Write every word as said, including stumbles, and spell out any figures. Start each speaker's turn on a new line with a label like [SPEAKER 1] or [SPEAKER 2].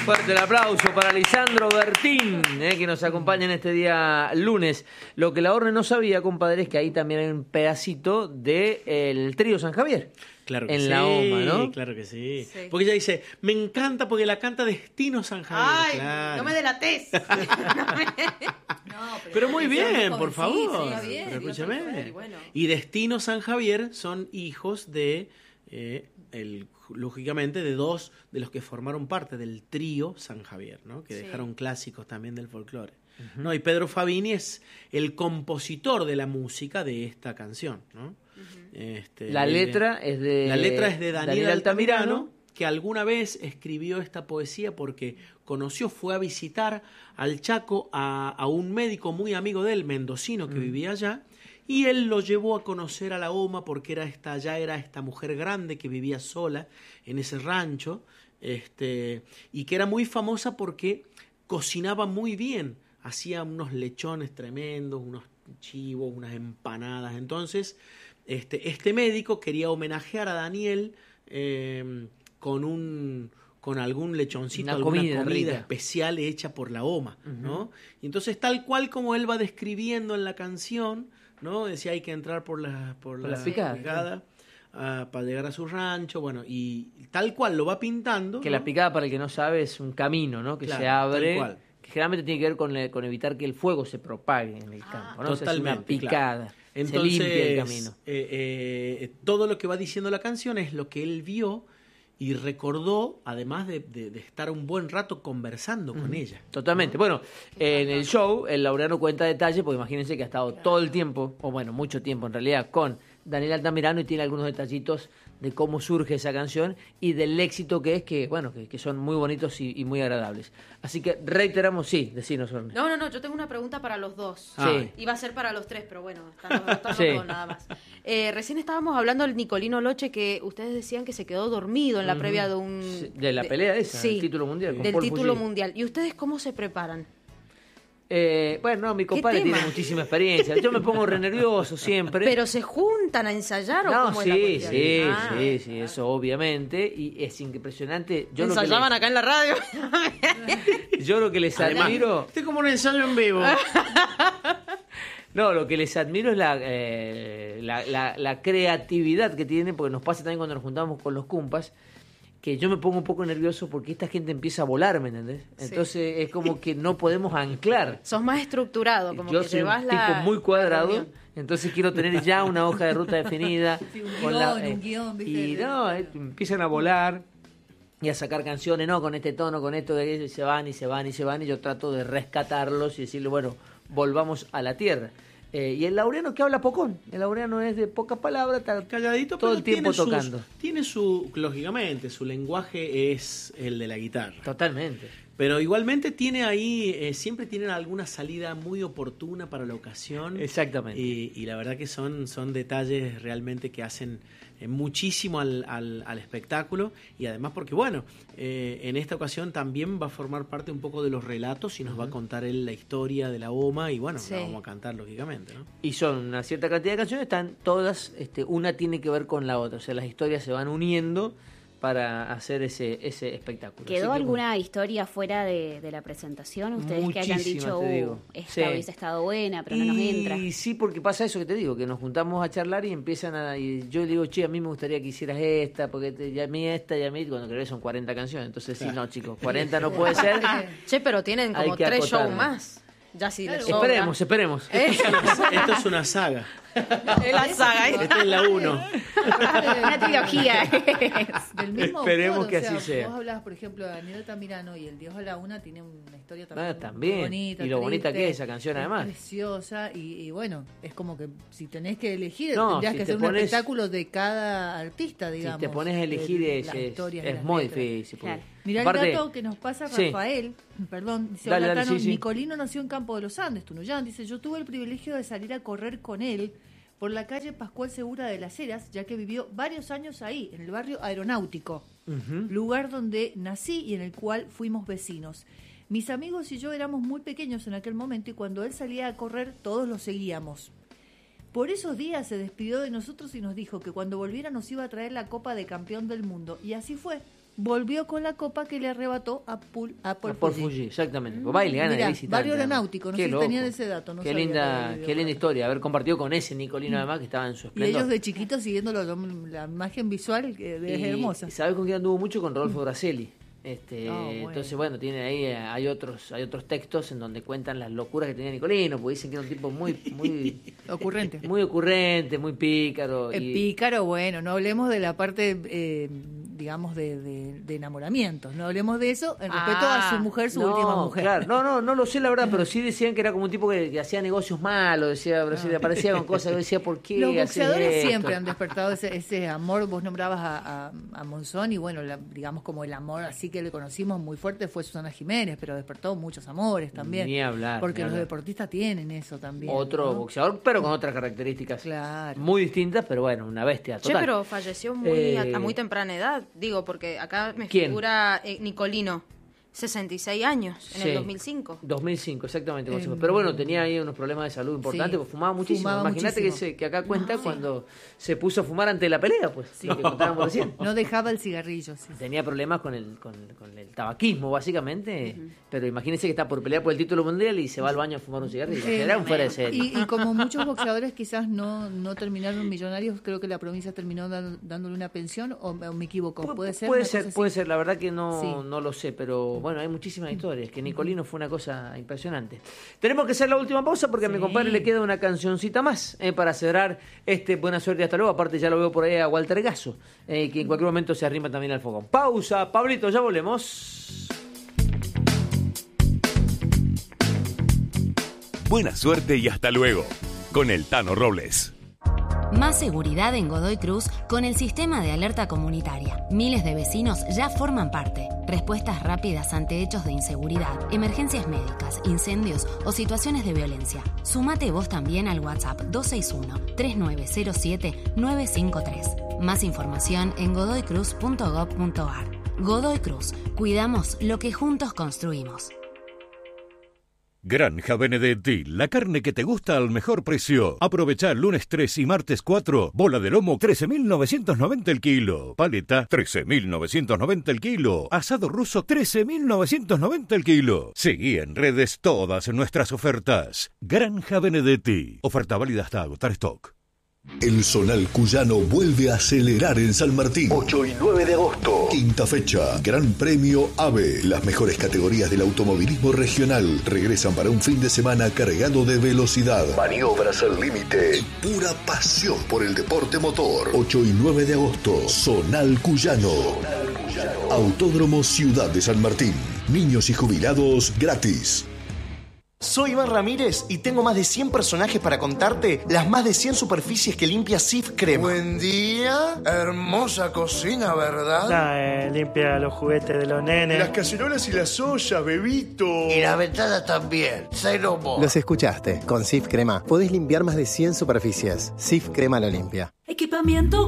[SPEAKER 1] Fuerte el aplauso para Lisandro Bertín, eh, que nos acompaña en este día lunes. Lo que la Orne no sabía, compadre, es que ahí también hay un pedacito del trío San Javier.
[SPEAKER 2] Claro que
[SPEAKER 1] en
[SPEAKER 2] sí,
[SPEAKER 1] la OMA, ¿no?
[SPEAKER 2] Claro que sí.
[SPEAKER 3] Sí.
[SPEAKER 2] Porque ella dice, me encanta porque la canta Destino San Javier.
[SPEAKER 3] Ay,
[SPEAKER 2] claro.
[SPEAKER 3] no me delatés. No me-
[SPEAKER 4] No, pero,
[SPEAKER 2] Pero muy
[SPEAKER 4] es
[SPEAKER 2] bien,
[SPEAKER 4] muy
[SPEAKER 2] por
[SPEAKER 4] jovencito,
[SPEAKER 2] favor.
[SPEAKER 4] está bien,
[SPEAKER 2] Pero
[SPEAKER 4] Dios
[SPEAKER 2] escúchame.
[SPEAKER 4] santo,
[SPEAKER 3] y bueno.
[SPEAKER 2] Y Destino San Javier son hijos de, eh, el, lógicamente, de dos de los que formaron parte del trío San Javier, ¿no? Que
[SPEAKER 3] Sí.
[SPEAKER 2] dejaron clásicos también del folclore. ¿No? Y Pedro Fabini es el compositor de la música de esta canción, ¿no? Este,
[SPEAKER 1] La
[SPEAKER 2] él-
[SPEAKER 1] letra es de
[SPEAKER 2] La letra es de Daniel, Altamirano,
[SPEAKER 1] Altamirano.
[SPEAKER 2] que alguna vez escribió esta poesía porque conoció, fue a visitar al Chaco a, a un médico muy amigo de él, mendocino, que vivía allá, y él lo llevó a conocer a la OMA porque era esta, ya era esta mujer grande que vivía sola en ese rancho, este, y que era muy famosa porque cocinaba muy bien, hacía unos lechones tremendos, unos chivos, unas empanadas. Entonces, este, este médico quería homenajear a Daniel eh, con un con algún lechoncito,
[SPEAKER 1] Una
[SPEAKER 2] alguna
[SPEAKER 1] comida
[SPEAKER 2] comida,
[SPEAKER 1] rica.
[SPEAKER 2] especial hecha por la OMA, ¿no? Y entonces, tal cual como él va describiendo en la canción, ¿no? Decía, hay que entrar por la, por
[SPEAKER 1] Por
[SPEAKER 2] la
[SPEAKER 1] las picadas,
[SPEAKER 2] picada, ah, para llegar a su rancho, bueno, y tal cual lo va pintando,
[SPEAKER 1] Que
[SPEAKER 2] ¿no?
[SPEAKER 1] la picada, para el que no sabe, es un camino, ¿no? Que
[SPEAKER 2] Claro,
[SPEAKER 1] se abre,
[SPEAKER 2] tal cual.
[SPEAKER 1] que generalmente tiene que ver con, eh, con evitar que el fuego se propague en el campo, ¿no? O sea, es una
[SPEAKER 2] Totalmente,
[SPEAKER 1] picada.
[SPEAKER 2] claro.
[SPEAKER 1] Se
[SPEAKER 2] Entonces,
[SPEAKER 1] limpia el camino.
[SPEAKER 2] eh, eh, todo lo que va diciendo la canción es lo que él vio y recordó, además de, de- de estar un buen rato conversando con ella.
[SPEAKER 1] Totalmente. Bueno, en el show, el Laureano cuenta detalles, porque imagínense que ha estado todo el tiempo, o bueno, mucho tiempo en realidad, con Daniel Altamirano y tiene algunos detallitos de cómo surge esa canción y del éxito que es, que bueno, que, que son muy bonitos y, y muy agradables. Así que reiteramos, sí, decinos, Orne.
[SPEAKER 3] No, no, no, yo tengo una pregunta para los dos.
[SPEAKER 1] Sí.
[SPEAKER 3] Iba a ser para los tres, pero bueno, están los, están los
[SPEAKER 1] Sí.
[SPEAKER 3] dos nada más. Eh, recién estábamos hablando del Nicolino Loche, que ustedes decían que se quedó dormido en la previa de un...
[SPEAKER 1] Sí, de la pelea esa,
[SPEAKER 3] sí,
[SPEAKER 1] del título mundial, con
[SPEAKER 3] del
[SPEAKER 1] Paul
[SPEAKER 3] título
[SPEAKER 1] Fusil.
[SPEAKER 3] mundial. ¿Y ustedes cómo se preparan?
[SPEAKER 1] Eh, bueno, no, mi compadre
[SPEAKER 3] tema?
[SPEAKER 1] tiene muchísima experiencia. Yo me pongo re nervioso siempre.
[SPEAKER 3] ¿Pero se juntan a ensayar o
[SPEAKER 1] no,
[SPEAKER 3] cómo es la
[SPEAKER 1] sí,
[SPEAKER 3] cuestión?
[SPEAKER 1] sí,
[SPEAKER 3] Ah.
[SPEAKER 1] sí, sí, eso obviamente. Y es impresionante. Yo lo, que
[SPEAKER 3] ¿Ensayaban acá en la radio?
[SPEAKER 1] les, yo lo que les admiro.
[SPEAKER 2] Este es como un ensayo en vivo.
[SPEAKER 1] No, lo que les admiro es la, eh, la, la, la creatividad que tienen, porque nos pasa también cuando nos juntamos con los cumpas, que yo me pongo un poco nervioso porque esta gente empieza a volar, ¿me entendés? Entonces es como que no podemos anclar.
[SPEAKER 3] Sos más estructurado, como
[SPEAKER 1] Yo
[SPEAKER 3] que
[SPEAKER 1] soy un
[SPEAKER 3] llevas
[SPEAKER 1] tipo
[SPEAKER 3] la...
[SPEAKER 1] muy cuadrado,
[SPEAKER 3] reunión.
[SPEAKER 1] entonces quiero tener ya una hoja de ruta definida.
[SPEAKER 4] Sí, un
[SPEAKER 1] con
[SPEAKER 4] guión, un guión, ¿viste?
[SPEAKER 1] Y no, eh, empiezan a volar y a sacar canciones, no, con este tono, con esto, de aquello, y se van y se van y se van, y yo trato de rescatarlos y decirle, bueno, volvamos a la tierra. Eh, y el Laureano que habla pocón, el Laureano es de poca palabra, está
[SPEAKER 2] Calladito,
[SPEAKER 1] todo
[SPEAKER 2] pero
[SPEAKER 1] el tiempo
[SPEAKER 2] tiene sus-
[SPEAKER 1] tocando.
[SPEAKER 2] tiene su, lógicamente, su lenguaje es el de la guitarra.
[SPEAKER 1] Totalmente.
[SPEAKER 2] Pero igualmente tiene ahí, eh, siempre tienen alguna salida muy oportuna para la ocasión.
[SPEAKER 1] Exactamente.
[SPEAKER 2] Y, y la verdad que son, son detalles realmente que hacen eh, muchísimo al, al, al espectáculo. Y además porque, bueno, eh, en esta ocasión también va a formar parte un poco de los relatos y nos va a contar él la historia de la OMA. Y bueno,
[SPEAKER 3] Sí.
[SPEAKER 2] la vamos a cantar lógicamente, ¿no?
[SPEAKER 1] Y son una cierta cantidad de canciones, están todas, este, una tiene que ver con la otra, o sea, las historias se van uniendo para hacer ese, ese espectáculo.
[SPEAKER 5] ¿Quedó
[SPEAKER 1] Así que,
[SPEAKER 5] alguna historia fuera de, de la presentación? Ustedes que hayan
[SPEAKER 1] Muchísimas,
[SPEAKER 5] dicho,
[SPEAKER 1] te
[SPEAKER 5] uh,
[SPEAKER 1] digo.
[SPEAKER 5] esta
[SPEAKER 1] Sí.
[SPEAKER 5] hubiese estado buena, pero no nos entra.
[SPEAKER 1] Y sí, porque pasa eso que te digo, que nos juntamos a charlar y empiezan a... Y yo digo, che, a mí me gustaría que hicieras esta, porque te, y a mí esta, y a mí... Cuando creo son cuarenta canciones, entonces sí, no, chicos, cuarenta no puede ser.
[SPEAKER 3] Che, pero tienen
[SPEAKER 1] Hay
[SPEAKER 3] como
[SPEAKER 1] que
[SPEAKER 3] tres
[SPEAKER 1] acotarlo.
[SPEAKER 3] shows más. Ya sí les sobra.
[SPEAKER 1] Esperemos, esperemos.
[SPEAKER 3] Eh,
[SPEAKER 2] Esto es una saga.
[SPEAKER 3] es la saga. ¿eh?
[SPEAKER 2] Esta es la uno.
[SPEAKER 5] Una trilogía.
[SPEAKER 4] Del mismo
[SPEAKER 1] Esperemos
[SPEAKER 4] autor,
[SPEAKER 1] que
[SPEAKER 4] o sea,
[SPEAKER 1] así sea.
[SPEAKER 4] Vos hablabas, por ejemplo, de Daniel Altamirano y El Dios a la Una tiene una historia también,
[SPEAKER 1] Ah, también.
[SPEAKER 4] muy bonita.
[SPEAKER 1] Y lo bonita
[SPEAKER 4] triste,
[SPEAKER 1] que es esa canción, además.
[SPEAKER 4] Preciosa. Y, y bueno, es como que si tenés que elegir,
[SPEAKER 1] No,
[SPEAKER 4] tendrías
[SPEAKER 1] si
[SPEAKER 4] que
[SPEAKER 1] te
[SPEAKER 4] hacer
[SPEAKER 1] pones-
[SPEAKER 4] un espectáculo de cada artista, digamos.
[SPEAKER 1] Si te pones a elegir
[SPEAKER 4] de
[SPEAKER 1] es,
[SPEAKER 4] las
[SPEAKER 1] es,
[SPEAKER 4] historias de
[SPEAKER 1] es
[SPEAKER 4] las
[SPEAKER 1] muy
[SPEAKER 4] letras.
[SPEAKER 1] difícil. porque-
[SPEAKER 5] Claro.
[SPEAKER 4] Mirá
[SPEAKER 1] aparte-
[SPEAKER 4] el dato que nos pasa
[SPEAKER 1] Sí.
[SPEAKER 4] Rafael, perdón, dice,
[SPEAKER 1] Dale,
[SPEAKER 4] hola,
[SPEAKER 1] dale,
[SPEAKER 4] Tano,
[SPEAKER 1] sí, sí.
[SPEAKER 4] Nicolino nació en Campo de los Andes, Tunuyán, dice, yo tuve el privilegio de salir a correr con él por la calle Pascual Segura de las Heras, ya que vivió varios años ahí, en el barrio Aeronáutico,
[SPEAKER 1] Ujú.
[SPEAKER 4] lugar donde nací y en el cual fuimos vecinos. Mis amigos y yo éramos muy pequeños en aquel momento y cuando él salía a correr todos lo seguíamos. Por esos días se despidió de nosotros y nos dijo que cuando volviera nos iba a traer la Copa de Campeón del Mundo. Y así fue. volvió con la copa que le arrebató a, Pul, a Paul,
[SPEAKER 1] a Paul
[SPEAKER 4] Fuji.
[SPEAKER 1] Fuji, exactamente. Pues va y le gana
[SPEAKER 4] Mirá,
[SPEAKER 1] de visitante.
[SPEAKER 4] Barrio Aeronáutico, no
[SPEAKER 1] Qué
[SPEAKER 4] sé
[SPEAKER 1] loco.
[SPEAKER 4] si tenían ese dato. No
[SPEAKER 1] qué
[SPEAKER 4] sabía
[SPEAKER 1] linda,
[SPEAKER 4] que
[SPEAKER 1] qué linda historia, haber compartido con ese Nicolino además que estaba en su
[SPEAKER 4] Y
[SPEAKER 1] esplendor.
[SPEAKER 4] ellos de chiquitos siguiendo lo- la imagen visual, que es
[SPEAKER 1] Y-
[SPEAKER 4] hermosa.
[SPEAKER 1] y ¿sabes con quién anduvo mucho? Con Rodolfo Gracelli. Este,
[SPEAKER 4] Ah, bueno.
[SPEAKER 1] Entonces, bueno, tiene ahí eh, hay otros hay otros textos en donde cuentan las locuras que tenía Nicolino, porque dicen que era un tipo muy muy
[SPEAKER 4] Ocurrente.
[SPEAKER 1] muy ocurrente, muy pícaro.
[SPEAKER 4] El
[SPEAKER 1] y,
[SPEAKER 4] pícaro, bueno, no hablemos de la parte, eh, digamos, de, de, de enamoramientos. No hablemos de eso en respeto
[SPEAKER 3] Ah,
[SPEAKER 4] a su mujer, su
[SPEAKER 1] no,
[SPEAKER 4] última mujer.
[SPEAKER 1] Claro, no, no, no lo sé la verdad, pero sí decían que era como un tipo que, que hacía negocios malos, decía, pero si le aparecía con cosas, yo decía, ¿por qué?
[SPEAKER 4] Los
[SPEAKER 1] haces
[SPEAKER 4] boxeadores
[SPEAKER 1] esto?
[SPEAKER 4] siempre han despertado ese, ese amor. Vos nombrabas a, a, a Monzón y bueno, la- digamos como el amor así que le conocimos muy fuerte fue Susana Jiménez, pero despertó muchos amores también.
[SPEAKER 1] Ni hablar,
[SPEAKER 4] Porque
[SPEAKER 1] ni
[SPEAKER 4] los
[SPEAKER 1] hablar.
[SPEAKER 4] deportistas tienen eso también.
[SPEAKER 1] Otro
[SPEAKER 4] ¿no?
[SPEAKER 1] boxeador, pero con otras características
[SPEAKER 4] Claro.
[SPEAKER 1] muy distintas, pero bueno, una bestia
[SPEAKER 3] Che,
[SPEAKER 1] total.
[SPEAKER 3] pero falleció muy
[SPEAKER 1] Eh,
[SPEAKER 3] a, a muy temprana edad, digo, porque acá me
[SPEAKER 1] ¿Quién?
[SPEAKER 3] figura eh, Nicolino, sesenta y seis años, en
[SPEAKER 1] Sí.
[SPEAKER 3] el dos mil cinco.
[SPEAKER 1] dos mil cinco, exactamente. como
[SPEAKER 4] Eh,
[SPEAKER 1] decimos. Pero bueno, tenía ahí unos problemas de salud importantes,
[SPEAKER 4] sí,
[SPEAKER 1] porque fumaba muchísimo.
[SPEAKER 4] fumaba
[SPEAKER 1] Imagínate que,
[SPEAKER 4] muchísimo.
[SPEAKER 1] se- que acá cuenta cuando se puso a fumar antes de la pelea, pues,
[SPEAKER 4] Sí.
[SPEAKER 1] lo que contábamos recién.
[SPEAKER 4] No dejaba el cigarrillo, sí.
[SPEAKER 1] Tenía problemas con el, con, con el tabaquismo, básicamente, pero imagínense que está por pelear por el título mundial y se va al baño a fumar un cigarrillo.
[SPEAKER 4] Eh,
[SPEAKER 1] Era un fuera de serie.
[SPEAKER 4] Y, y como muchos boxeadores quizás no, no terminaron millonarios, creo que la provincia terminó dan- dándole una pensión, o, o me equivoco,
[SPEAKER 1] Pu-
[SPEAKER 4] puede ser.
[SPEAKER 1] Puede
[SPEAKER 4] una
[SPEAKER 1] ser,
[SPEAKER 4] cosa así?
[SPEAKER 1] puede ser, la verdad que no,
[SPEAKER 4] Sí.
[SPEAKER 1] no lo sé, pero bueno, hay muchísimas historias, que Nicolino fue una cosa impresionante. Tenemos que hacer la última pausa porque a mi
[SPEAKER 4] Sí.
[SPEAKER 1] compadre le queda una cancioncita más eh, para cerrar este Buena Suerte y hasta luego. Aparte ya lo veo por ahí a Walter Gasso, eh, que en cualquier momento se arrima también al fogón. Pausa, Pablito, ya volvemos.
[SPEAKER 6] Buena suerte y hasta luego, con el Tano Robles.
[SPEAKER 7] Más seguridad en Godoy Cruz con el sistema de alerta comunitaria. Miles de vecinos ya forman parte. Respuestas rápidas ante hechos de inseguridad, emergencias médicas, incendios o situaciones de violencia. Sumate vos también al WhatsApp dos seis uno, tres nueve cero siete, nueve cinco tres. Más información en godoy cruz punto gob punto ar. Godoy Cruz. Cuidamos lo que juntos construimos.
[SPEAKER 6] Granja Benedetti, la carne que te gusta al mejor precio. Aprovecha el lunes tres y martes cuatro. Bola de lomo, trece mil novecientos noventa el kilo. Paleta, trece mil novecientos noventa el kilo. Asado ruso, trece mil novecientos noventa el kilo. Seguí en redes todas nuestras ofertas. Granja Benedetti. Oferta válida hasta agotar stock.
[SPEAKER 8] El Zonal Cuyano vuelve a acelerar en San Martín. ocho y nueve de agosto. Quinta fecha. Gran Premio AVE. Las mejores categorías del automovilismo regional regresan para un fin de semana cargado de velocidad, maniobras al límite y pura pasión por el deporte motor. ocho y nueve de agosto. Zonal Cuyano. Autódromo Ciudad de San Martín. Niños y jubilados gratis.
[SPEAKER 9] Soy Iván Ramírez y tengo más de cien personajes para contarte las más de cien superficies que limpia Cif Crema.
[SPEAKER 10] Buen día, hermosa cocina, ¿verdad?
[SPEAKER 11] Nah, eh, limpia los juguetes de los nenes.
[SPEAKER 10] Las cacerolas y las ollas, bebito.
[SPEAKER 9] Y las ventanas también. Cero mo.
[SPEAKER 12] Los escuchaste. Con Cif Crema podés limpiar más de cien superficies. Cif Crema lo limpia.
[SPEAKER 13] Equipamiento